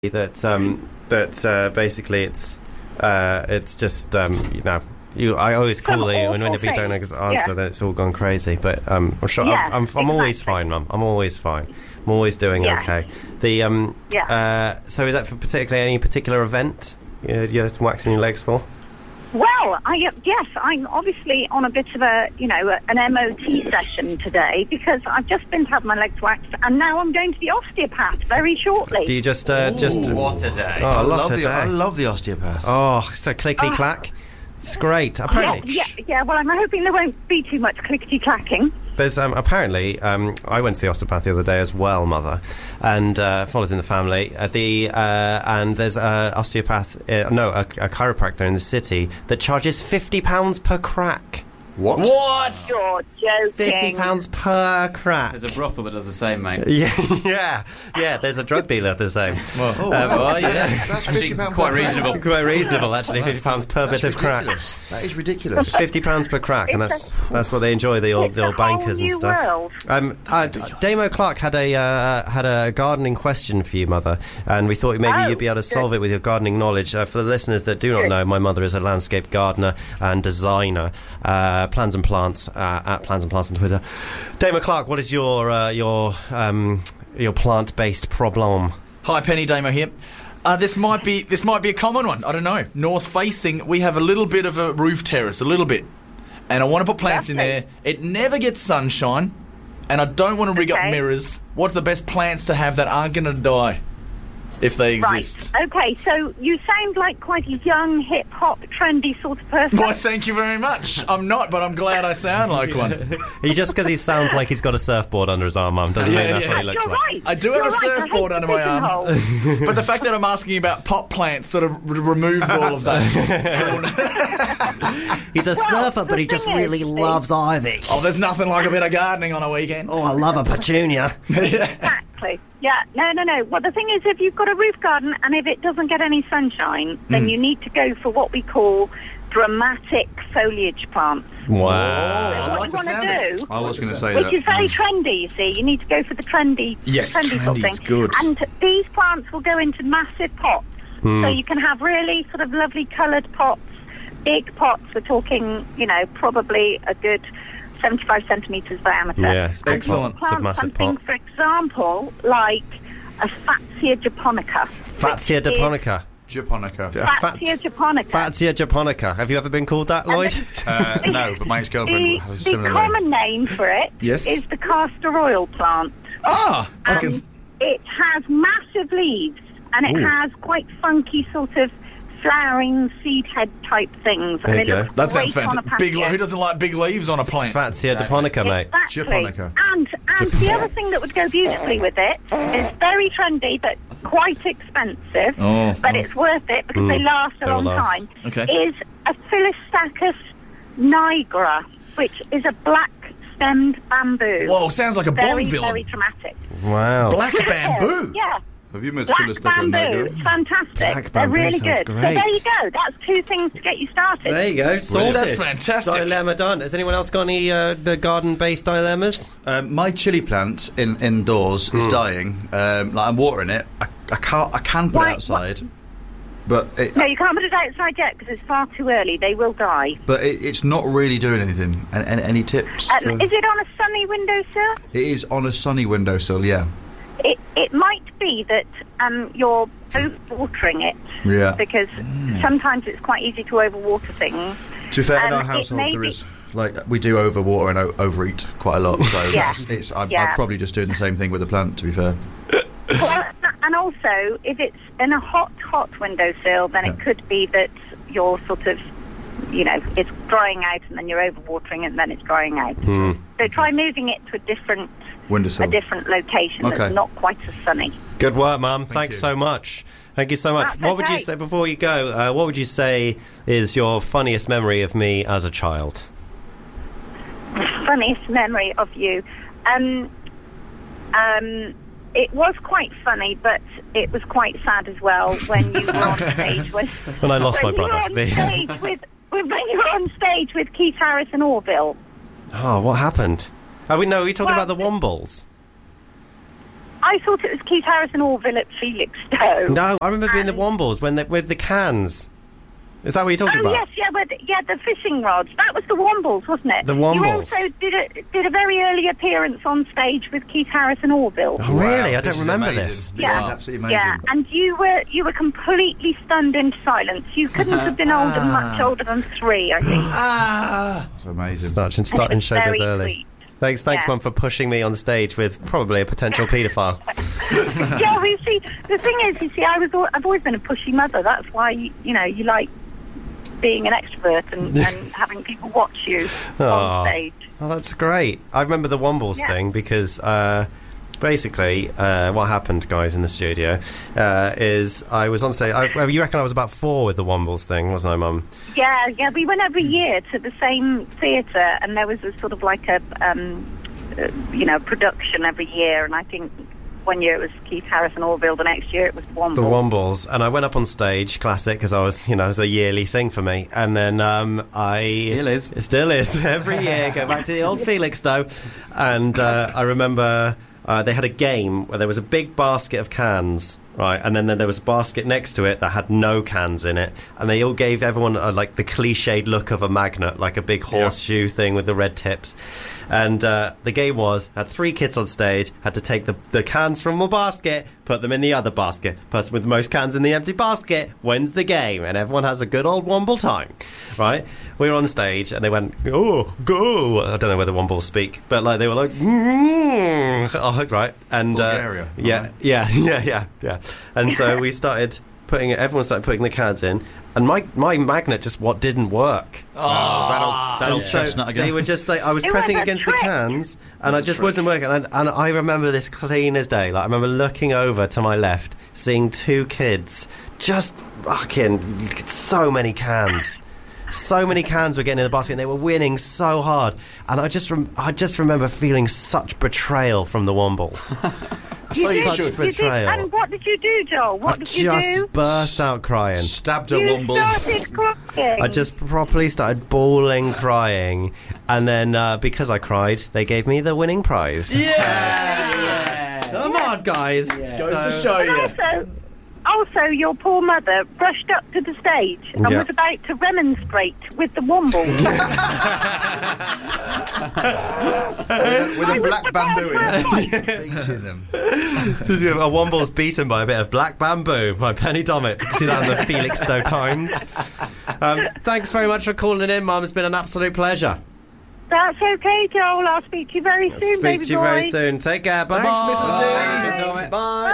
that basically it's just I always call you, and whenever you don't answer, then it's all gone crazy. But I'm sure I'm always fine, Mum. I'm always fine. I'm always doing okay. So is that for particularly any particular event you're waxing your legs for? Well, yes, I'm obviously on a bit of an MOT session today because I've just been to have my legs waxed, and now I'm going to the osteopath very shortly. Do you just what a day! Oh, I love the osteopath. Oh, so clickety clack. It's great. Apparently, yeah. Well, I'm hoping there won't be too much clickety clacking. There's apparently I went to the osteopath the other day as well, Mother, and follows in the family. And there's a osteopath, a chiropractor in the city that charges £50 per crack. What? You're joking. £50 per crack. There's a brothel that does the same, mate. Yeah. There's a drug dealer the same. That's actually quite reasonable. Quite reasonable, actually. £50 per bit of crack. That is ridiculous. £50 per crack, and that's what they enjoy. The old bankers and stuff. Damo Clark had a gardening question for you, Mother, and we thought maybe you'd be able to solve it with your gardening knowledge. For the listeners that do not know, my mother is a landscape gardener and designer. Plans and Plants at Plans and Plants on Twitter. Damo Clark, what is your plant-based problem? Hi, Penny, Damo here. This might be a common one. I don't know. North facing, we have a little bit of a roof terrace, a little bit, and I want to put plants in there. It never gets sunshine, and I don't want to rig up mirrors. What's the best plants to have that aren't going to die? If they exist. Right. Okay, so you sound like quite a young, hip-hop, trendy sort of person. Well, thank you very much. I'm not, but I'm glad I sound like one. Just because he sounds like he's got a surfboard under his arm, Mum, doesn't mean that's what he looks like. Right. I do have a surfboard under my arm. But the fact that I'm asking about pot plants sort of removes all of that. He's a surfer, but he just really loves ivy. Oh, there's nothing like a bit of gardening on a weekend. Oh, I love a petunia. Exactly. Yeah, no. Well, the thing is, if you've got a roof garden and if it doesn't get any sunshine, then you need to go for what we call dramatic foliage plants. Wow. I What you want to do, I was going to say which that. is very trendy, you see, you need to go for the trendy, sort of thing. Good. And these plants will go into massive pots, so you can have really sort of lovely coloured pots, big pots. We're talking, probably a good 75 centimetres diameter. Yes, excellent. It's a massive something, pot. for example, like a Fatsia japonica. Fatsia japonica. Fatsia japonica. Fatsia japonica. Have you ever been called that, Lloyd? No, but my ex-girlfriend has a The similar name. common name for it is the castor oil plant. And it has massive leaves, and it has quite funky sort of flowering seed head type things. There you go. That sounds great on a fantastic. patio. Who doesn't like big leaves on a plant? Fatsia japonica, mate. Exactly. Japonica. And the other thing that would go beautifully with it is very trendy but quite expensive, but it's worth it because they last a long time, is a Philostachus nigra, which is a black-stemmed bamboo. Whoa, sounds like a Bond very, villain. very dramatic. Wow. Black bamboo? Yeah. Have you met Black Phyllis bamboo, Nigra? it's fantastic. Black They're bamboo really sounds good. great. So there you go. That's two things to get you started. There you go, sorted. That's fantastic. Dilemma done. Has anyone else got any the garden-based dilemmas? My chili plant indoors is dying. I'm watering it. I can put it outside, but No, you can't put it outside yet because it's far too early. They will die. but it's not really doing anything. Any tips? Is it on a sunny windowsill? It is on a sunny windowsill. Yeah. It might be that you're overwatering it. Yeah. Because sometimes it's quite easy to overwater things. To be fair, in our it household may there be- is we do overwater and overeat quite a lot. So Yeah. I'm Yeah. probably just doing the same thing with the plant. To be fair. Well, and also, if it's in a hot windowsill, then it could be that you're sort of, it's drying out and then you're overwatering it and then it's drying out. So try moving it to a different Windowsill. location that's not quite as sunny. Good work, Mum. Thanks so much. Thank you so much. That's What would you okay. say, before you go, what would you say is your funniest memory of me as a child? Funniest memory of you. It was quite funny, but it was quite sad as well when you were on stage with... When I lost my brother. When you were on stage with Keith Harris and Orville. Oh, what happened? Are we talking Well, about the Wombles? I thought it was Keith Harrison Orville at Felixstowe. No, I remember being the Wombles with the cans. Is that what you're talking about? Yes, the fishing rods. That was the Wombles, wasn't it? The Wombles. You also did a very early appearance on stage with Keith Harrison Orville. Oh, really? Wow, I don't remember this. This is absolutely amazing. Yeah, and you were completely stunned into silence. You couldn't have been much older than 3, I think. That's amazing. Starting showbiz early. Sweet. Thanks, Mum, for pushing me on stage with probably a potential paedophile. Yeah, we see. The thing is, I've always been a pushy mother. That's why you like being an extrovert and having people watch you on stage. Oh, that's great. I remember the Wombles thing because basically what happened, guys, in the studio is I was on stage. You reckon I was about 4 with the Wombles thing, wasn't I, Mum? Yeah. We went every year to the same theatre, and there was a sort of like a production every year, and I think one year it was Keith Harrison Orville, the next year it was the Wombles. The Wombles. And I went up on stage, classic, because I was, it was a yearly thing for me. And then It still is. Every year, go back to the old Felixstowe. And I remember they had a game where there was a big basket of cans, right? And then there was a basket next to it that had no cans in it. And they all gave everyone, like, the cliched look of a magnet, like a big horseshoe thing with the red tips. And the game had 3 kids on stage, had to take the cans from the basket, put them in the other basket. Person with the most cans in the empty basket wins the game, and everyone has a good old Womble time, right? We were on stage, and they went, "Oh, go!" I don't know whether Wombles speak, but like they were like, oh, right, and Bulgaria. Yeah. And so we started everyone started putting the cans in. And my magnet just didn't work. That old chestnut again. They were just like, I was pressing against the cans, and it just wasn't working. And I remember this clean as day. Like, I remember looking over to my left, seeing 2 kids just fucking so many cans. So many cans were getting in the basket, and they were winning so hard. And I just remember feeling such betrayal from the Wombles. Such betrayal. And what did you do, Joel? What did you do? I just burst out crying. Stabbed a Womble. Started crying. I just properly started bawling, crying, and then because I cried, they gave me the winning prize. Yeah! Come on, guys. Yeah. Goes to show you. Also, your poor mother rushed up to the stage and was about to remonstrate with the Wombles. with a black bamboo in it. Beating them. A Womble's beaten by a bit of black bamboo by Penny Dommett. You can see that in the Felixstowe Times. Thanks very much for calling in, Mum. It's been an absolute pleasure. That's okay, Joel. I'll speak to you very soon, baby boy. Speak to you very soon. Take care. Bye-bye. Thanks, Mrs. D. Bye. Bye.